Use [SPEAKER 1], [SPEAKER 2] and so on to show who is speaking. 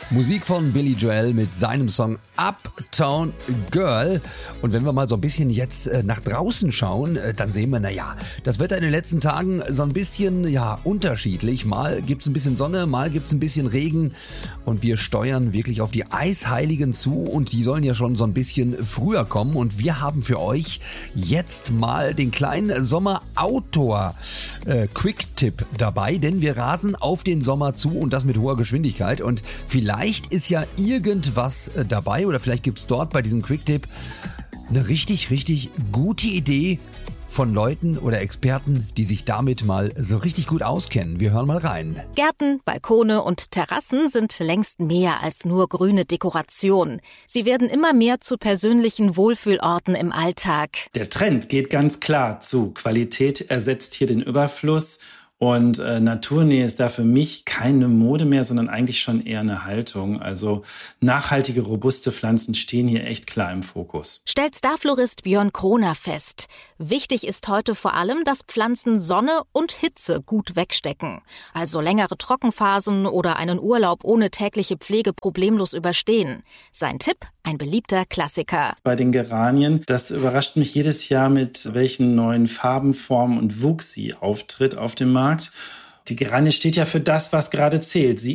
[SPEAKER 1] Musik von Billy Joel mit seinem Song Uptown Girl. Und wenn wir mal so ein bisschen jetzt nach draußen schauen, dann sehen wir, das Wetter in den letzten Tagen so ein bisschen, unterschiedlich. Mal gibt's ein bisschen Sonne, mal gibt's ein bisschen Regen. Und wir steuern wirklich auf die Eisheiligen zu und die sollen ja schon so ein bisschen früher kommen. Und wir haben für euch jetzt mal den kleinen Sommer-Outdoor-Quick-Tipp dabei, denn wir rasen auf den Sommer zu und das mit hoher Geschwindigkeit. Und vielleicht ist ja irgendwas dabei oder vielleicht gibt's dort bei diesem Quick-Tipp eine richtig, richtig gute Idee von Leuten oder Experten, die sich damit mal so richtig gut auskennen. Wir hören mal rein.
[SPEAKER 2] Gärten, Balkone und Terrassen sind längst mehr als nur grüne Dekoration. Sie werden immer mehr zu persönlichen Wohlfühlorten im Alltag.
[SPEAKER 3] Der Trend geht ganz klar zu Qualität ersetzt hier den Überfluss. Und Naturnähe ist da für mich keine Mode mehr, sondern eigentlich schon eher eine Haltung. Also nachhaltige, robuste Pflanzen stehen hier echt klar im Fokus.
[SPEAKER 2] Stellt Starflorist Björn Kroner fest. Wichtig ist heute vor allem, dass Pflanzen Sonne und Hitze gut wegstecken. Also längere Trockenphasen oder einen Urlaub ohne tägliche Pflege problemlos überstehen. Sein Tipp? Ein beliebter Klassiker.
[SPEAKER 3] Bei den Geranien, das überrascht mich jedes Jahr, mit welchen neuen Farben, Formen und Wuchs sie auftritt auf dem Markt. Die Geranie steht ja für das, was gerade zählt. Sie